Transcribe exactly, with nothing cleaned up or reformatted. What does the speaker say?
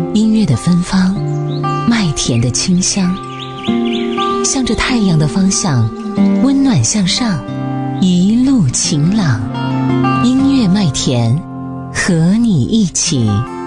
音乐的芬芳，麦田的清香，向着太阳的方向，温暖向上，一路晴朗。音乐麦田，和你一起